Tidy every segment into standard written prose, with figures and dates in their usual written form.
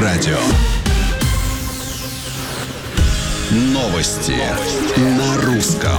радио. Новости на русском.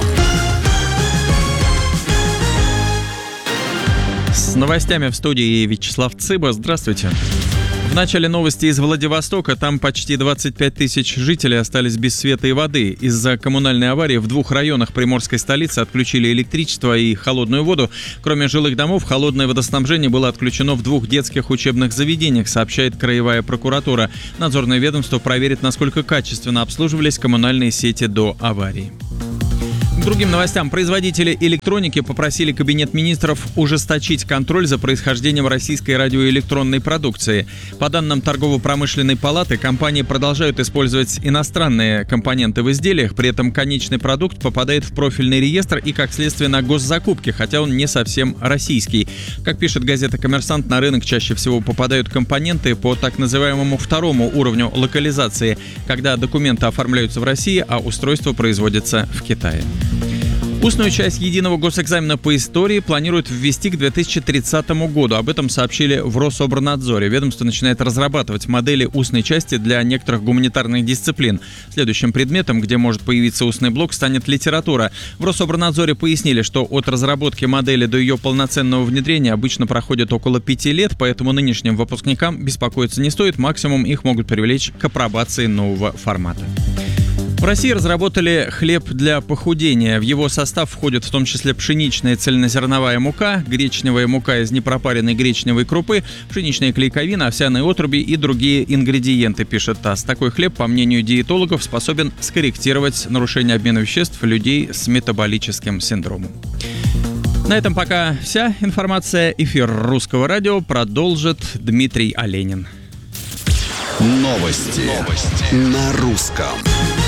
С новостями в студии Вячеслав Цыба. Здравствуйте. В начале новости из Владивостока. Там почти 25 тысяч жителей остались без света и воды. Из-за коммунальной аварии в 2 районах приморской столицы отключили электричество и холодную воду. Кроме жилых домов, холодное водоснабжение было отключено в 2 детских учебных заведениях, сообщает Краевая прокуратура. Надзорное ведомство проверит, насколько качественно обслуживались коммунальные сети до аварии. К другим новостям. Производители электроники попросили Кабинет министров ужесточить контроль за происхождением российской радиоэлектронной продукции. По данным Торгово-промышленной палаты, компании продолжают использовать иностранные компоненты в изделиях, при этом конечный продукт попадает в профильный реестр и, как следствие, на госзакупки, хотя он не совсем российский. Как пишет газета «Коммерсант», на рынок чаще всего попадают компоненты по так называемому 2-му уровню локализации, когда документы оформляются в России, а устройство производится в Китае. Устную часть единого госэкзамена по истории планируют ввести к 2030 году. Об этом сообщили в Рособорнадзоре. Ведомство начинает разрабатывать модели устной части для некоторых гуманитарных дисциплин. Следующим предметом, где может появиться устный блок, станет литература. В Рособорнадзоре пояснили, что от разработки модели до ее полноценного внедрения обычно проходит около 5 лет, поэтому нынешним выпускникам беспокоиться не стоит. Максимум их могут привлечь к апробации нового формата. В России разработали хлеб для похудения. В его состав входят в том числе пшеничная цельнозерновая мука, гречневая мука из непропаренной гречневой крупы, пшеничная клейковина, овсяные отруби и другие ингредиенты, пишет ТАСС. Такой хлеб, по мнению диетологов, способен скорректировать нарушение обмена веществ людей с метаболическим синдромом. На этом пока вся информация. Эфир Русского радио продолжит Дмитрий Оленин. Новости на русском.